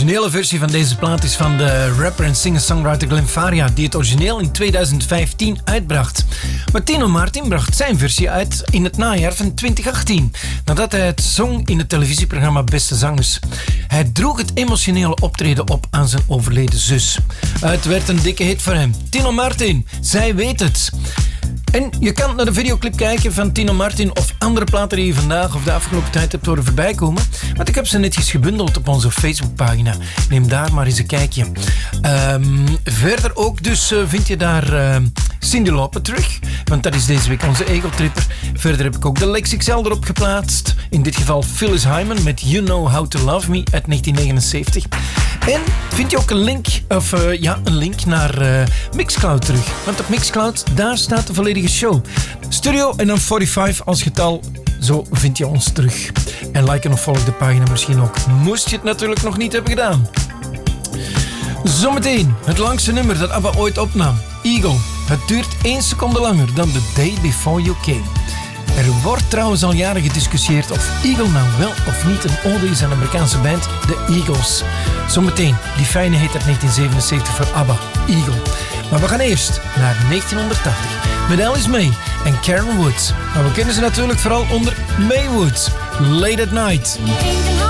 originele versie van deze plaat is van de rapper en singer-songwriter Glenn Faria, die het origineel in 2015 uitbracht. Maar Tino Martin bracht zijn versie uit in het najaar van 2018, nadat hij het zong in het televisieprogramma Beste Zangers. Hij droeg het emotionele optreden op aan zijn overleden zus. Het werd een dikke hit voor hem. Tino Martin, zij weet het. En je kan naar de videoclip kijken van Tino Martin of andere platen die je vandaag of de afgelopen tijd hebt horen voorbij komen. Want ik heb ze netjes gebundeld op onze Facebookpagina. Neem daar maar eens een kijkje. Verder ook dus vind je daar Cyndi Lauper terug. Want dat is deze week onze Egeltripper. Verder heb ik ook de Lex XL erop geplaatst. In dit geval Phyllis Hyman met You Know How To Love Me uit 1979. En vind je ook een link naar Mixcloud terug. Want op Mixcloud, daar staat de volledige show. Studio en dan 45 als getal. Zo vind je ons terug. En like en of volg de pagina misschien ook. Moest je het natuurlijk nog niet hebben gedaan. Zometeen het langste nummer dat ABBA ooit opnam. Eagle. Het duurt 1 seconde langer dan The Day Before You Came. Er wordt trouwens al jaren gediscussieerd of Eagle nou wel of niet een ode is aan de Amerikaanse band The Eagles. Zometeen die fijne hit uit 1977 voor ABBA, Eagle. Maar we gaan eerst naar 1980 met Alice May en Karen Woods. Maar we kennen ze natuurlijk vooral onder May Woods. Late at Night.